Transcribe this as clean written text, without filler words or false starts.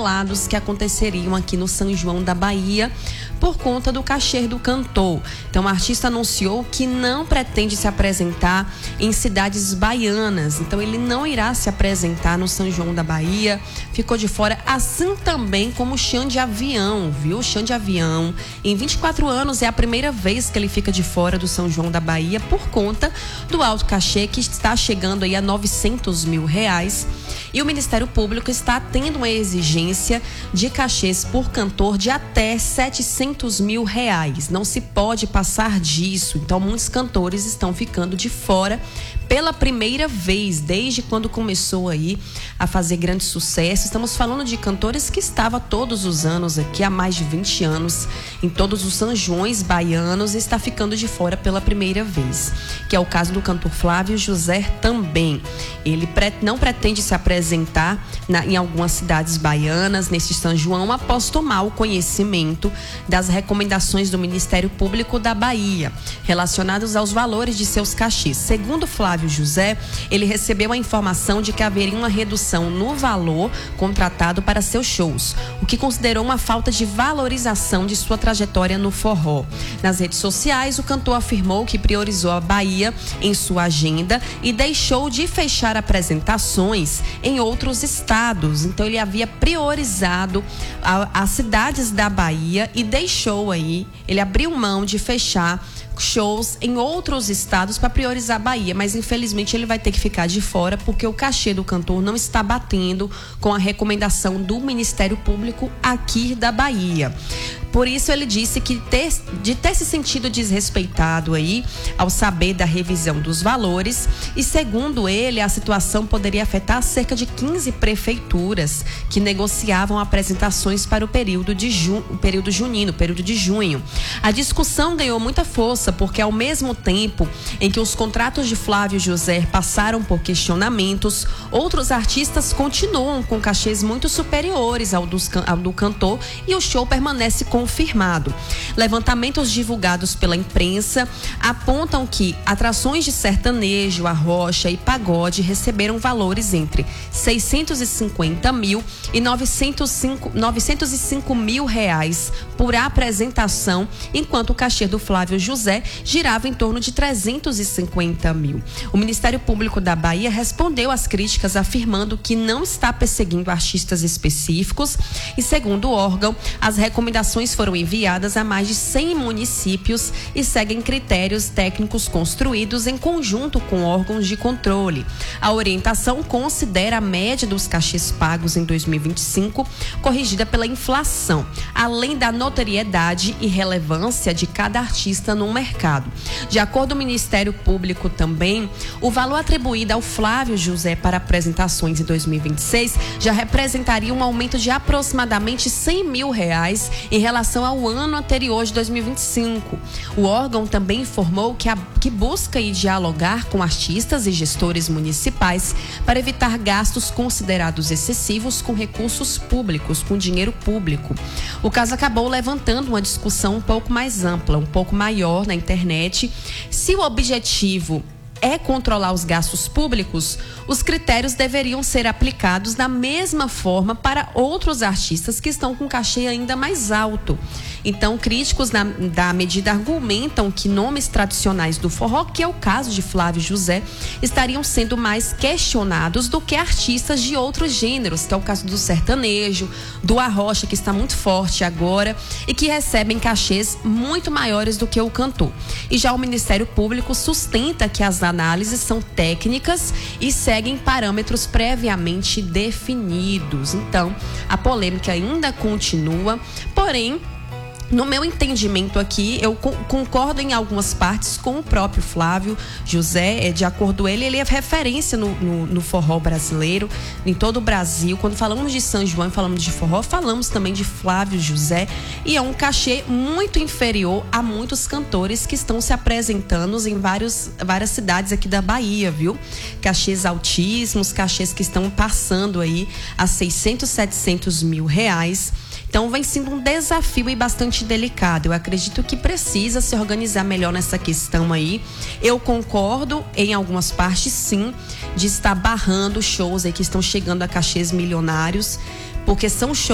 badalados que aconteceriam aqui no São João da Bahia por conta do cachê do cantor. Então, o artista anunciou que não pretende se apresentar em cidades baianas. Então, ele não irá se apresentar no São João da Bahia. Ficou de fora, assim também como o Xande Avião, viu? Xande Avião, em 24 anos, é a primeira vez que ele fica de fora do São João da Bahia por conta do alto cachê, que está chegando aí a R$900 mil. E o Ministério Público está tendo uma exigência de cachês por cantor de até R$700 mil. Não se pode passar disso. Então, muitos cantores estão ficando de fora pela primeira vez, desde quando começou aí a fazer grande sucesso. Estamos falando de cantores que estavam todos os anos aqui, há mais de 20 anos, em todos os São Joões baianos, e está ficando de fora pela primeira vez, que é o caso do cantor Flávio José também. Ele não pretende se apresentar em algumas cidades baianas neste São João após tomar o conhecimento das recomendações do Ministério Público da Bahia relacionadas aos valores de seus cachês. Segundo Flávio José, ele recebeu a informação de que haveria uma redução no valor contratado para seus shows, o que considerou uma falta de valorização de sua trajetória no forró. Nas redes sociais, o cantor afirmou que priorizou a Bahia em sua agenda e deixou de fechar apresentações em outros estados. Então, ele havia priorizado as cidades da Bahia e ele abriu mão de fechar shows em outros estados para priorizar a Bahia, mas infelizmente ele vai ter que ficar de fora porque o cachê do cantor não está batendo com a recomendação do Ministério Público aqui da Bahia. Por isso, ele disse que de ter se sentido desrespeitado aí ao saber da revisão dos valores, e segundo ele, a situação poderia afetar cerca de 15 prefeituras que negociavam apresentações para o período junino, período de junho. A discussão ganhou muita força porque, ao mesmo tempo em que os contratos de Flávio José passaram por questionamentos, outros artistas continuam com cachês muito superiores ao do cantor, e o show permanece confirmado. Levantamentos divulgados pela imprensa apontam que atrações de sertanejo, arrocha e pagode receberam valores entre R$650 mil e R$905 mil por apresentação, enquanto o cachê do Flávio José girava em torno de R$350 mil. O Ministério Público da Bahia respondeu às críticas afirmando que não está perseguindo artistas específicos e, segundo o órgão, as recomendações foram enviadas a mais de 100 municípios e seguem critérios técnicos construídos em conjunto com órgãos de controle. A orientação considera a média dos cachês pagos em 2025, corrigida pela inflação, além da notoriedade e relevância de cada artista no mercado. De acordo com o Ministério Público também, o valor atribuído ao Flávio José para apresentações em 2026 já representaria um aumento de aproximadamente R$100 mil em relação ao ano anterior de 2025. O órgão também informou que busca dialogar com artistas e gestores municipais para evitar gastos considerados excessivos com recursos públicos, com dinheiro público. O caso acabou levantando uma discussão um pouco mais ampla, um pouco maior na internet. Se o objetivo é controlar os gastos públicos, os critérios deveriam ser aplicados da mesma forma para outros artistas que estão com cachê ainda mais alto. Então, críticos da medida argumentam que nomes tradicionais do forró, que é o caso de Flávio José, estariam sendo mais questionados do que artistas de outros gêneros, que é o caso do sertanejo, do arrocha, que está muito forte agora e que recebem cachês muito maiores do que o cantor. E já o Ministério Público sustenta que as análises são técnicas e seguem parâmetros previamente definidos. Então, a polêmica ainda continua, porém, no meu entendimento aqui, eu concordo em algumas partes com o próprio Flávio José. De acordo com ele é referência no forró brasileiro, em todo o Brasil. Quando falamos de São João e falamos de forró, falamos também de Flávio José. E é um cachê muito inferior a muitos cantores que estão se apresentando em várias cidades aqui da Bahia, viu? Cachês altíssimos, cachês que estão passando aí a R$600, R$700 mil. Então, vem sendo um desafio e bastante delicado. Eu acredito que precisa se organizar melhor nessa questão aí. Eu concordo em algumas partes, sim, de estar barrando shows aí que estão chegando a cachês milionários, porque são shows